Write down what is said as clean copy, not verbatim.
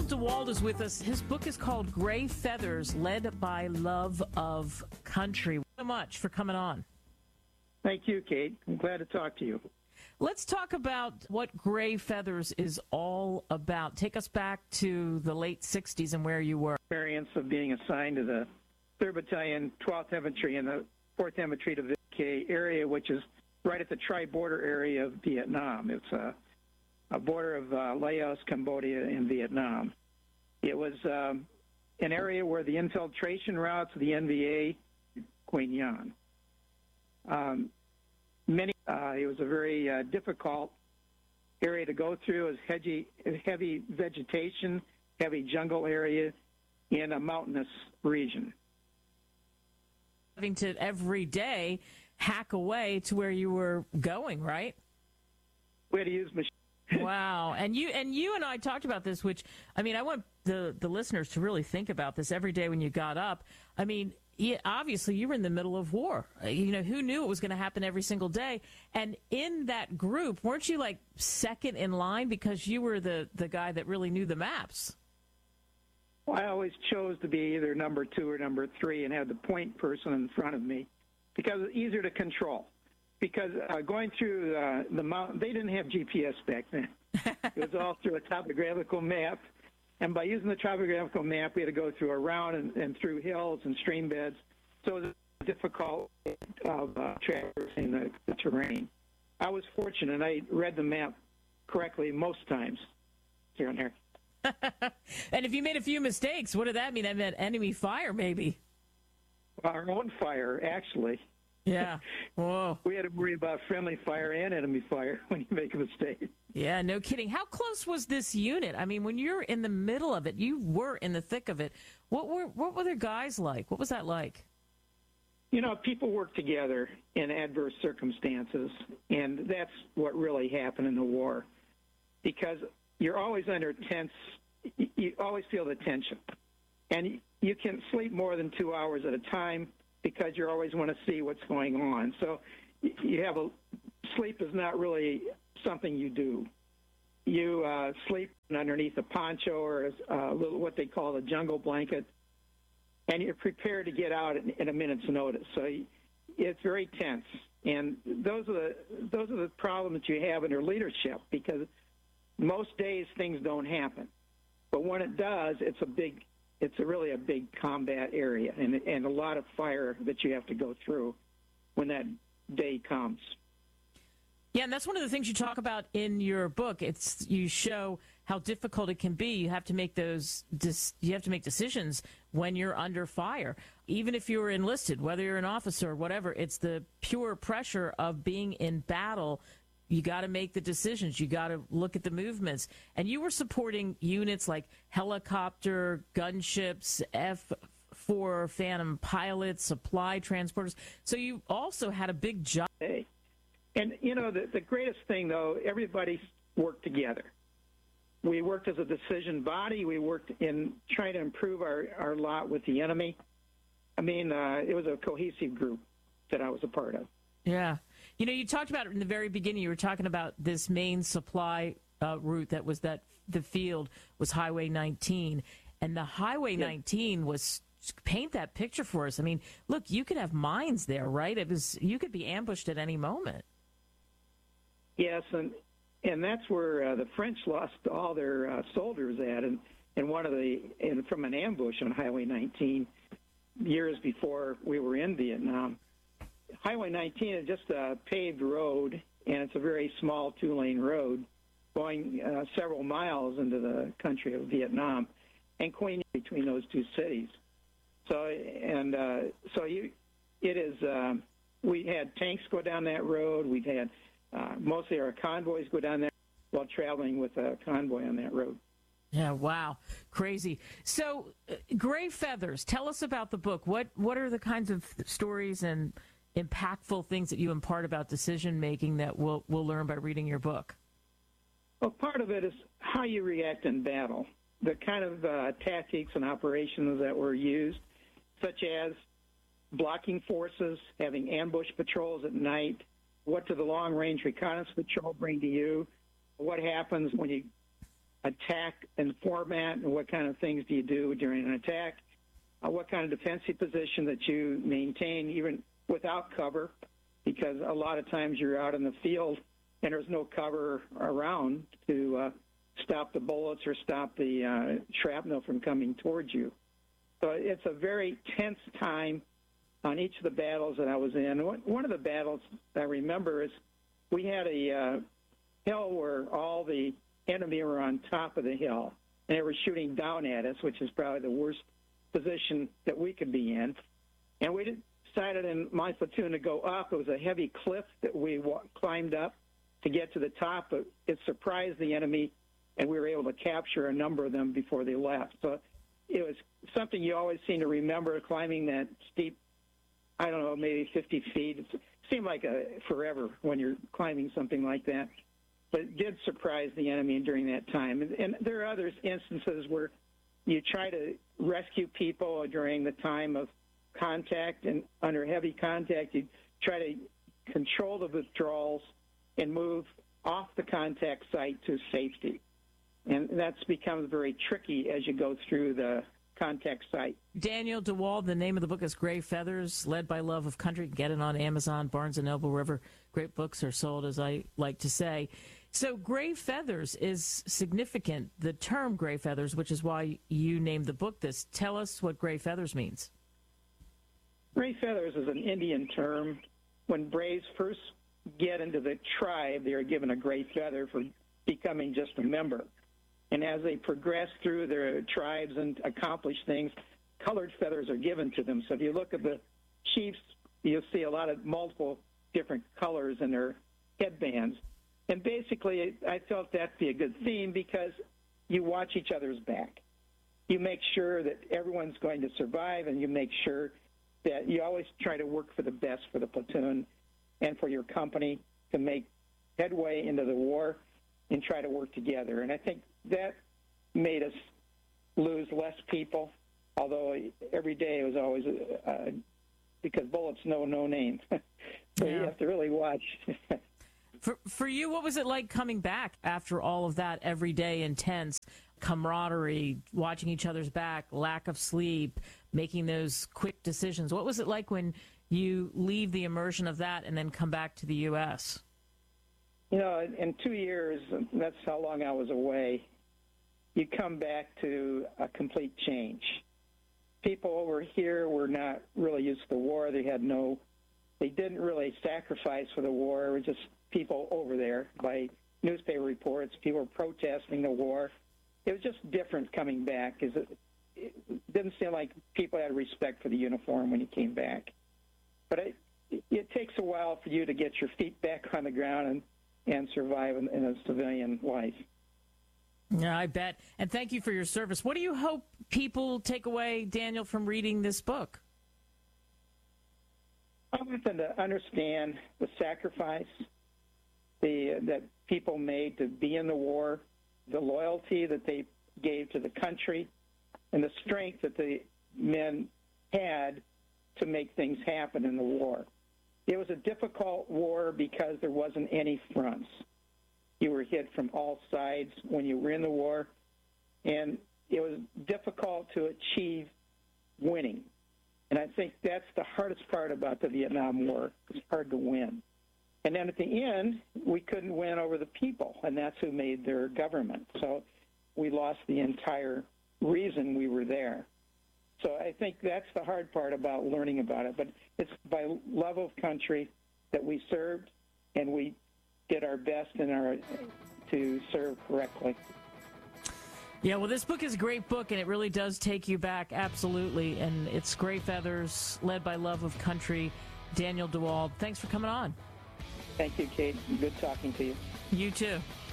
DeWald is with us. His book is called Gray Feathers, Led by Love of Country. So much for coming on. Thank you, Kate. I'm glad to talk to you. Let's talk about what Gray Feathers is all about. Take us back to the late 60s and where you were. Experience of being assigned to the 3rd Battalion, 12th Infantry, and the 4th Infantry Division area, which is right at the tri-border area of Vietnam. It's a border of Laos, Cambodia, and Vietnam. It was an area where the infiltration routes of the NVA, Quang Nhân. It was a very difficult area to go through. It was heavy vegetation, heavy jungle area in a mountainous region. Having to every day hack away to where you were going, right? We had to use machines. Wow. And you and I talked about this, which, I mean, I want the listeners to really think about this every day when you got up. I mean, obviously you were in the middle of war. You know, who knew it was going to happen every single day? And in that group, weren't you like second in line because you were the guy that really knew the maps? Well, I always chose to be either number 2 or number 3 and have the point person in front of me because it's easier to control. Because going through the mountain, they didn't have GPS back then. It was all through a topographical map. And by using the topographical map, we had to go through around and through hills and stream beds. So it was difficult of traversing the terrain. I was fortunate. I read the map correctly most times here and there. And if you made a few mistakes, what did that mean? I meant enemy fire, maybe. Our own fire, actually. Yeah. Whoa. We had to worry about friendly fire and enemy fire when you make a mistake. Yeah, no kidding. How close was this unit? I mean, when you're in the middle of it, you were in the thick of it. What were their guys like? What was that like? You know, people work together in adverse circumstances, and that's what really happened in the war. Because you're always under tense, you always feel the tension. And you can sleep more than 2 hours at a time because you always want to see what's going on. So you have sleep is not really something you do. You sleep underneath a poncho or a little what they call a jungle blanket, and you're prepared to get out in a minute's notice. So it's very tense, and those are the problems that you have in your leadership because most days things don't happen, but when it does, it's really a big combat area and a lot of fire that you have to go through when that day comes. Yeah, and that's one of the things you talk about in your book. You show how difficult it can be. You have to make decisions when you're under fire. Even if you're enlisted, whether you're an officer or whatever, it's the pure pressure of being in battle. You got to make the decisions. You got to look at the movements. And you were supporting units like helicopter, gunships, F-4 Phantom pilots, supply transporters. So you also had a big job. And, you know, the greatest thing, though, everybody worked together. We worked as a decision body. We worked in trying to improve our lot with the enemy. I mean, it was a cohesive group that I was a part of. Yeah. You know, you talked about it in the very beginning. You were talking about this main supply route that the field was Highway 19. And the Highway 19 was, paint that picture for us. I mean, look, you could have mines there, right? You could be ambushed at any moment. Yes, and that's where the French lost all their soldiers at, and from an ambush on Highway 19 years before we were in Vietnam. Highway 19 is just a paved road, and it's a very small 2-lane road going several miles into the country of Vietnam, and Quang Nhân between those two cities. We had tanks go down that road. We've had mostly our convoys go down there while traveling with a convoy on that road. Yeah, wow. Crazy. So, Gray Feathers, tell us about the book. What are the kinds of stories and impactful things that you impart about decision-making that we'll learn by reading your book? Well, part of it is how you react in battle, the kind of tactics and operations that were used, such as blocking forces, having ambush patrols at night. What do the long-range reconnaissance patrol bring to you? What happens when attack and format, and what kind of things do you do during an attack, what kind of defensive position that you maintain even without cover, because a lot of times you're out in the field and there's no cover around to stop the bullets or stop the shrapnel from coming towards you. So it's a very tense time on each of the battles that I was in. One of the battles I remember is we had a hill where all the enemy were on top of the hill, and they were shooting down at us, which is probably the worst position that we could be in. And we decided in my platoon to go up. It was a heavy cliff that we climbed up to get to the top, but it surprised the enemy, and we were able to capture a number of them before they left. So it was something you always seem to remember, climbing that steep, I don't know, maybe 50 feet. It seemed like forever when you're climbing something like that. But it did surprise the enemy during that time. And there are other instances where you try to rescue people during the time of contact, and under heavy contact, you try to control the withdrawals and move off the contact site to safety. And that's becomes very tricky as you go through the contact site. Daniel DeWald, the name of the book is Gray Feathers, Led by Love of Country. Get it on Amazon, Barnes & Noble, wherever great books are sold, as I like to say. So Gray Feathers is significant, the term Gray Feathers, which is why you named the book this. Tell us what Gray Feathers means. Gray Feathers is an Indian term. When Braves first get into the tribe, they are given a gray feather for becoming just a member. And as they progress through their tribes and accomplish things, colored feathers are given to them. So if you look at the chiefs, you'll see a lot of multiple different colors in their headbands. And basically, I felt that'd be a good theme because you watch each other's back. You make sure that everyone's going to survive, and you make sure that you always try to work for the best for the platoon and for your company to make headway into the war and try to work together. And I think that made us lose less people, although every day it was always because bullets know no name. So you have to really watch. For you, what was it like coming back after all of that everyday intense camaraderie, watching each other's back, lack of sleep, making those quick decisions? What was it like when you leave the immersion of that and then come back to the U.S.? You know, in 2 years, that's how long I was away, you come back to a complete change. People over here were not really used to the war. They didn't really sacrifice for the war. It was just people over there. By newspaper reports, people were protesting the war. It was just different coming back. It didn't seem like people had respect for the uniform when you came back. But it takes a while for you to get your feet back on the ground and survive in a civilian life. Yeah, I bet. And thank you for your service. What do you hope people take away, Daniel, from reading this book? I want them to understand the sacrifice that people made to be in the war, the loyalty that they gave to the country, and the strength that the men had to make things happen in the war. It was a difficult war because there wasn't any fronts. You were hit from all sides when you were in the war, and it was difficult to achieve winning. And I think that's the hardest part about the Vietnam War. It's hard to win. And then at the end, we couldn't win over the people, and that's who made their government. So we lost the entire reason we were there. So I think that's the hard part about learning about it. But it's by love of country that we served, and we did our best to serve correctly. Yeah, well, this book is a great book, and it really does take you back, absolutely. And it's Gray Feathers, Led by Love of Country. Daniel DeWald, thanks for coming on. Thank you, Kate. Good talking to you. You too.